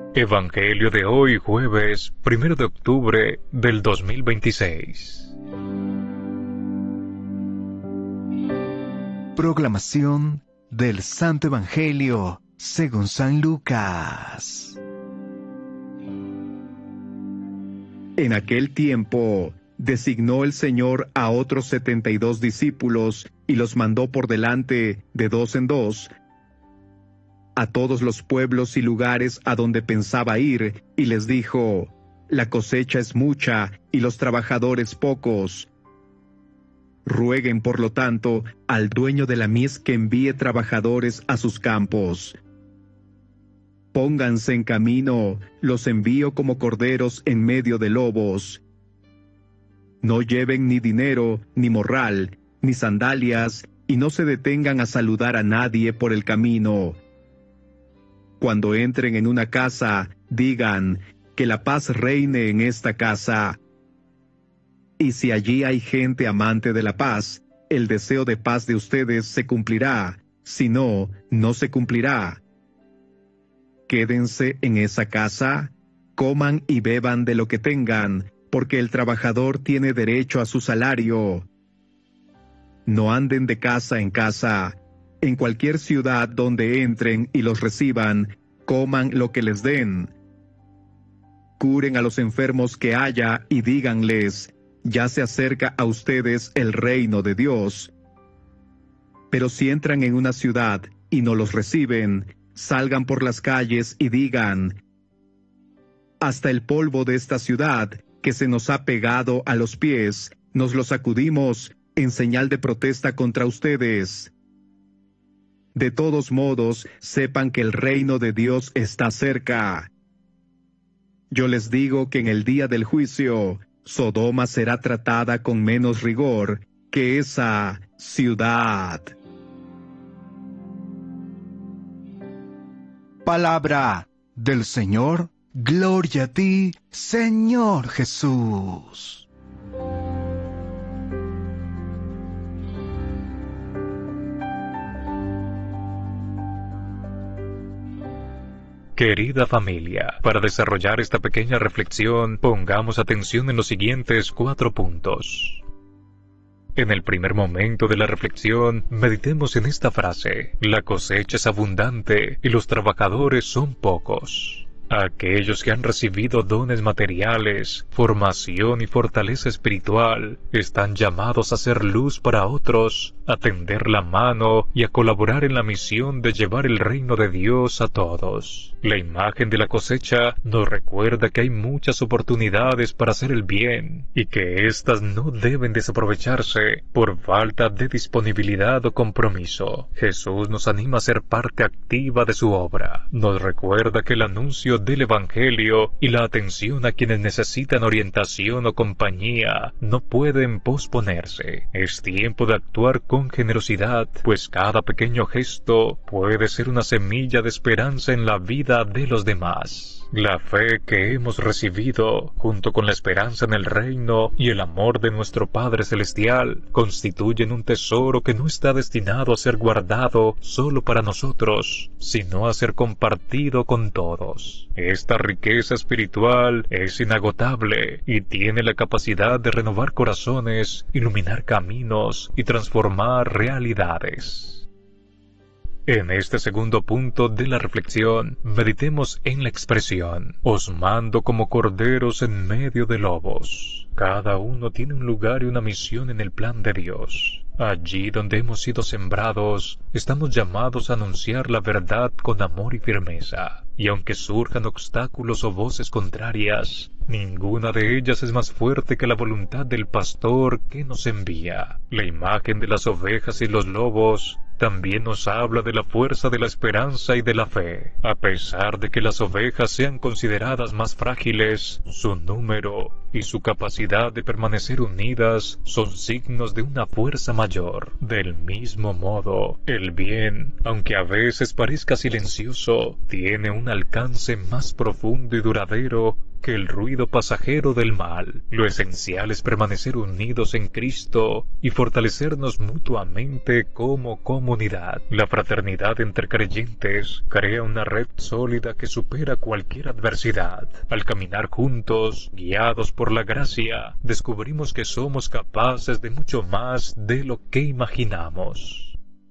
Evangelio de hoy, jueves 1 de octubre del 2026. Proclamación del Santo Evangelio según San Lucas. En aquel tiempo, designó el Señor a otros 72 discípulos y los mandó por delante, de dos en dos, a todos los pueblos y lugares a donde pensaba ir, y les dijo: la cosecha es mucha y los trabajadores pocos. Rueguen, por lo tanto, al dueño de la mies que envíe trabajadores a sus campos. Pónganse en camino, los envío como corderos en medio de lobos. No lleven ni dinero, ni morral, ni sandalias, y no se detengan a saludar a nadie por el camino. Cuando entren en una casa, digan: que la paz reine en esta casa. Y si allí hay gente amante de la paz, el deseo de paz de ustedes se cumplirá, si no, no se cumplirá. Quédense en esa casa, coman y beban de lo que tengan, porque el trabajador tiene derecho a su salario. No anden de casa en casa. En cualquier ciudad donde entren y los reciban, coman lo que les den. Curen a los enfermos que haya y díganles: ya se acerca a ustedes el reino de Dios. Pero si entran en una ciudad y no los reciben, salgan por las calles y digan: hasta el polvo de esta ciudad, que se nos ha pegado a los pies, nos lo sacudimos en señal de protesta contra ustedes. De todos modos, sepan que el reino de Dios está cerca. Yo les digo que en el día del juicio, Sodoma será tratada con menos rigor que esa ciudad. Palabra del Señor. Gloria a ti, Señor Jesús. Querida familia, para desarrollar esta pequeña reflexión, pongamos atención en los siguientes 4 puntos. En el primer momento de la reflexión, meditemos en esta frase: la cosecha es abundante y los trabajadores son pocos. Aquellos que han recibido dones materiales, formación y fortaleza espiritual, están llamados a ser luz para otros, a tender la mano y a colaborar en la misión de llevar el reino de Dios a todos. La imagen de la cosecha nos recuerda que hay muchas oportunidades para hacer el bien, y que éstas no deben desaprovecharse por falta de disponibilidad o compromiso. Jesús nos anima a ser parte activa de su obra. Nos recuerda que el anuncio del Evangelio y la atención a quienes necesitan orientación o compañía no pueden posponerse. Es tiempo de actuar con generosidad, pues cada pequeño gesto puede ser una semilla de esperanza en la vida de los demás. La fe que hemos recibido, junto con la esperanza en el reino y el amor de nuestro Padre Celestial, constituyen un tesoro que no está destinado a ser guardado solo para nosotros, sino a ser compartido con todos. Esta riqueza espiritual es inagotable y tiene la capacidad de renovar corazones, iluminar caminos y transformar realidades. En este segundo punto de la reflexión, meditemos en la expresión: os mando como corderos en medio de lobos. Cada uno tiene un lugar y una misión en el plan de Dios. Allí donde hemos sido sembrados, estamos llamados a anunciar la verdad con amor y firmeza. Y aunque surjan obstáculos o voces contrarias, ninguna de ellas es más fuerte que la voluntad del pastor que nos envía. La imagen de las ovejas y los lobos también nos habla de la fuerza de la esperanza y de la fe. A pesar de que las ovejas sean consideradas más frágiles, su número y su capacidad de permanecer unidas son signos de una fuerza mayor. Del mismo modo, el bien, aunque a veces parezca silencioso, tiene un alcance más profundo y duradero que el ruido pasajero del mal. Lo esencial es permanecer unidos en Cristo y fortalecernos mutuamente como comunidad. La fraternidad entre creyentes crea una red sólida que supera cualquier adversidad. Al caminar juntos, guiados por la gracia, descubrimos que somos capaces de mucho más de lo que imaginamos.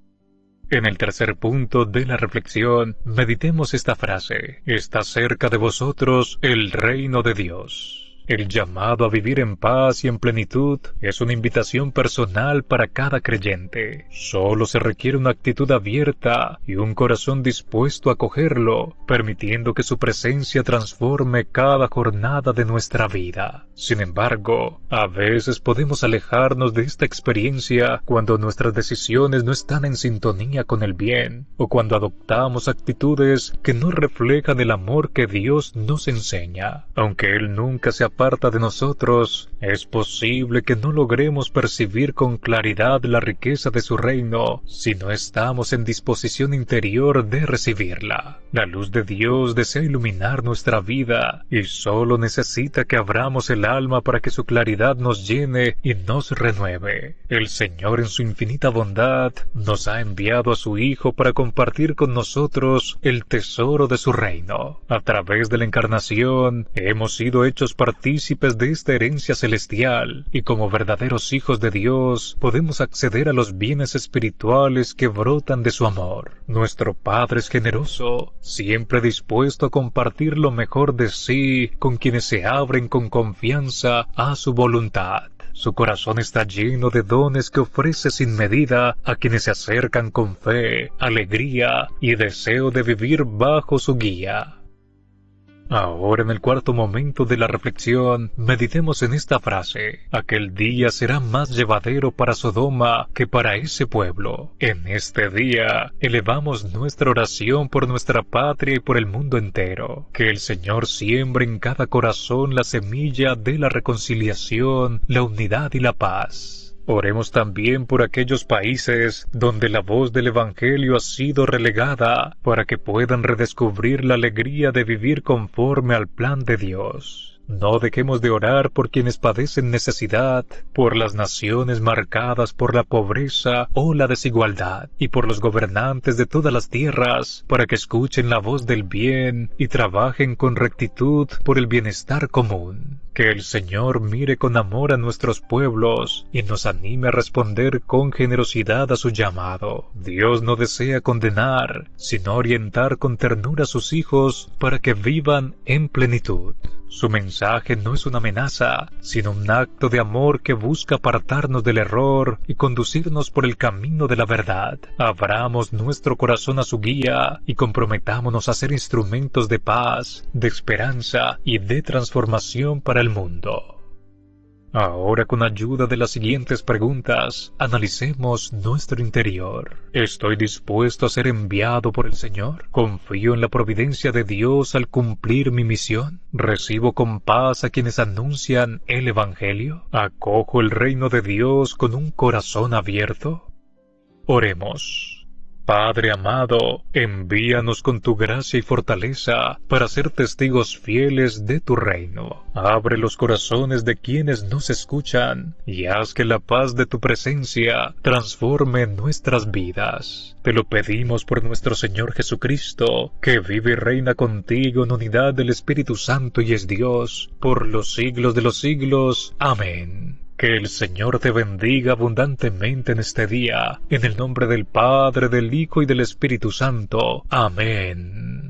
En el tercer punto de la reflexión, meditemos esta frase: está cerca de vosotros el reino de Dios. El llamado a vivir en paz y en plenitud es una invitación personal para cada creyente. Solo se requiere una actitud abierta y un corazón dispuesto a acogerlo, permitiendo que su presencia transforme cada jornada de nuestra vida. Sin embargo, a veces podemos alejarnos de esta experiencia cuando nuestras decisiones no están en sintonía con el bien, o cuando adoptamos actitudes que no reflejan el amor que Dios nos enseña. Aunque Él nunca se aparta de nosotros, es posible que no logremos percibir con claridad la riqueza de su reino si no estamos en disposición interior de recibirla. La luz de Dios desea iluminar nuestra vida y solo necesita que abramos el alma para que su claridad nos llene y nos renueve. El Señor, en su infinita bondad, nos ha enviado a su Hijo para compartir con nosotros el tesoro de su reino. A través de la encarnación hemos sido hechos partícipes de esta herencia celestial, y como verdaderos hijos de Dios podemos acceder a los bienes espirituales que brotan de su amor. Nuestro Padre es generoso, siempre dispuesto a compartir lo mejor de sí con quienes se abren con confianza a su voluntad. Su corazón está lleno de dones que ofrece sin medida a quienes se acercan con fe, alegría y deseo de vivir bajo su guía. Ahora, en el cuarto momento de la reflexión, meditemos en esta frase: aquel día será más llevadero para Sodoma que para ese pueblo. En este día, elevamos nuestra oración por nuestra patria y por el mundo entero. Que el Señor siembre en cada corazón la semilla de la reconciliación, la unidad y la paz. Oremos también por aquellos países donde la voz del Evangelio ha sido relegada, para que puedan redescubrir la alegría de vivir conforme al plan de Dios. No dejemos de orar por quienes padecen necesidad, por las naciones marcadas por la pobreza o la desigualdad, y por los gobernantes de todas las tierras, para que escuchen la voz del bien y trabajen con rectitud por el bienestar común. Que el Señor mire con amor a nuestros pueblos y nos anime a responder con generosidad a su llamado. Dios no desea condenar, sino orientar con ternura a sus hijos para que vivan en plenitud. Su mensaje no es una amenaza, sino un acto de amor que busca apartarnos del error y conducirnos por el camino de la verdad. Abramos nuestro corazón a su guía y comprometámonos a ser instrumentos de paz, de esperanza y de transformación para el mundo. Ahora, con ayuda de las siguientes preguntas, analicemos nuestro interior. ¿Estoy dispuesto a ser enviado por el Señor? ¿Confío en la providencia de Dios al cumplir mi misión? ¿Recibo con paz a quienes anuncian el Evangelio? ¿Acojo el reino de Dios con un corazón abierto? Oremos. Padre amado, envíanos con tu gracia y fortaleza para ser testigos fieles de tu reino. Abre los corazones de quienes nos escuchan y haz que la paz de tu presencia transforme nuestras vidas. Te lo pedimos por nuestro Señor Jesucristo, que vive y reina contigo en unidad del Espíritu Santo y es Dios, por los siglos de los siglos. Amén. Que el Señor te bendiga abundantemente en este día, en el nombre del Padre, del Hijo y del Espíritu Santo. Amén.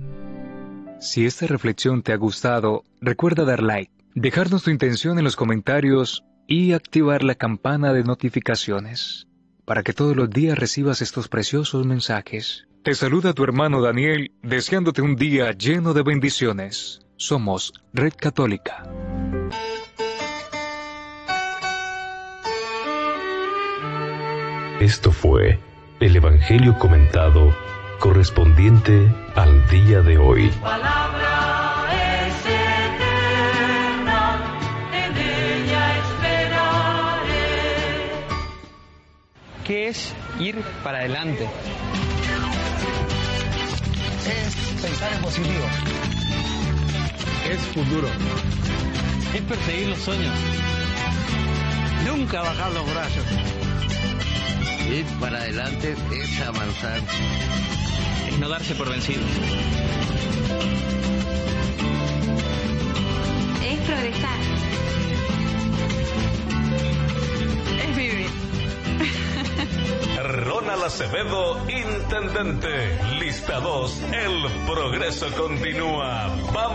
Si esta reflexión te ha gustado, recuerda dar like, dejarnos tu intención en los comentarios y activar la campana de notificaciones, para que todos los días recibas estos preciosos mensajes. Te saluda tu hermano Daniel, deseándote un día lleno de bendiciones. Somos Red Católica. Esto fue el Evangelio comentado correspondiente al día de hoy. Tu palabra es eterna, en ella esperaré. ¿Qué es ir para adelante? Es pensar en positivo. es futuro. Es perseguir los sueños. Nunca bajar los brazos. Ir para adelante es avanzar. Es no darse por vencido. Es progresar. Es vivir. Ronald Acevedo, intendente. Lista 2, el progreso continúa. ¡Vamos!